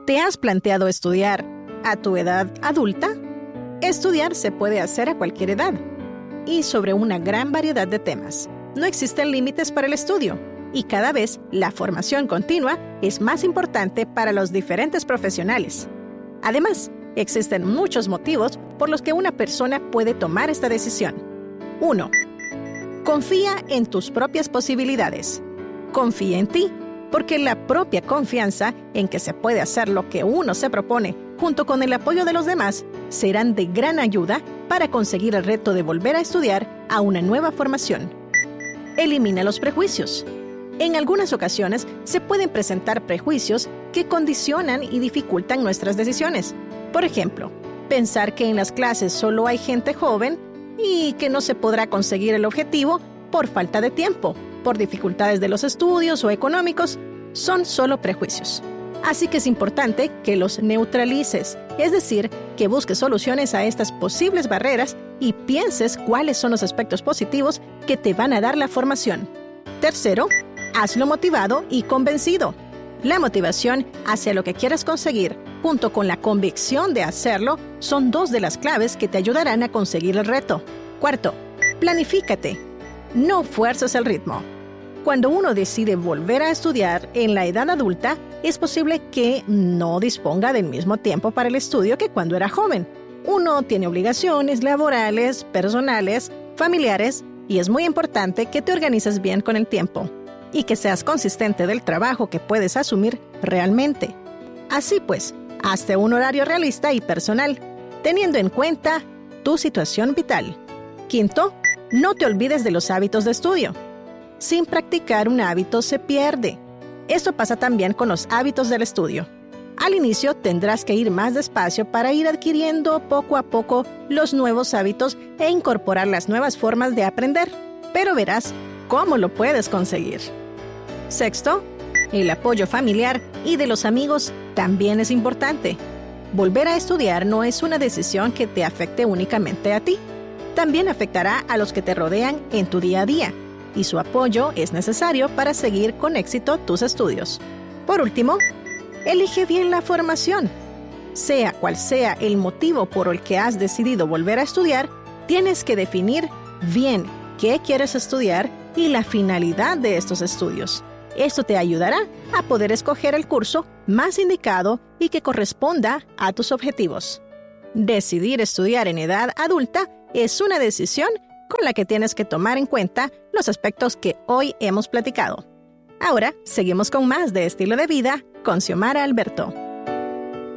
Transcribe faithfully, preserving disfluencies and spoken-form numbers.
¿Te has planteado estudiar a tu edad adulta? Estudiar se puede hacer a cualquier edad y sobre una gran variedad de temas. No existen límites para el estudio y cada vez la formación continua es más importante para los diferentes profesionales. Además, existen muchos motivos por los que una persona puede tomar esta decisión. uno. Confía en tus propias posibilidades. Confía en ti, porque la propia confianza en que se puede hacer lo que uno se propone, junto con el apoyo de los demás, serán de gran ayuda para conseguir el reto de volver a estudiar a una nueva formación. Elimina los prejuicios. En algunas ocasiones se pueden presentar prejuicios que condicionan y dificultan nuestras decisiones. Por ejemplo, pensar que en las clases solo hay gente joven y que no se podrá conseguir el objetivo por falta de tiempo, por dificultades de los estudios o económicos, son solo prejuicios. Así que es importante que los neutralices, es decir, que busques soluciones a estas posibles barreras y pienses cuáles son los aspectos positivos que te van a dar la formación. Tercero, hazlo motivado y convencido. La motivación hacia lo que quieres conseguir, junto con la convicción de hacerlo, son dos de las claves que te ayudarán a conseguir el reto. Cuarto, planifícate. No fuerces el ritmo. Cuando uno decide volver a estudiar en la edad adulta, es posible que no disponga del mismo tiempo para el estudio que cuando era joven. Uno tiene obligaciones laborales, personales, familiares, y es muy importante que te organices bien con el tiempo y que seas consistente del trabajo que puedes asumir realmente. Así pues, hazte un horario realista y personal, teniendo en cuenta tu situación vital. Quinto, no te olvides de los hábitos de estudio. Sin practicar un hábito se pierde. Esto pasa también con los hábitos del estudio. Al inicio tendrás que ir más despacio para ir adquiriendo poco a poco los nuevos hábitos e incorporar las nuevas formas de aprender, pero verás cómo lo puedes conseguir. Sexto, el apoyo familiar y de los amigos también es importante. Volver a estudiar no es una decisión que te afecte únicamente a ti. También afectará a los que te rodean en tu día a día, y su apoyo es necesario para seguir con éxito tus estudios. Por último, elige bien la formación. Sea cual sea el motivo por el que has decidido volver a estudiar, tienes que definir bien qué quieres estudiar y la finalidad de estos estudios. Esto te ayudará a poder escoger el curso más indicado y que corresponda a tus objetivos. Decidir estudiar en edad adulta es una decisión con la que tienes que tomar en cuenta los aspectos que hoy hemos platicado. Ahora, seguimos con más de Estilo de Vida con Xiomara Alberto.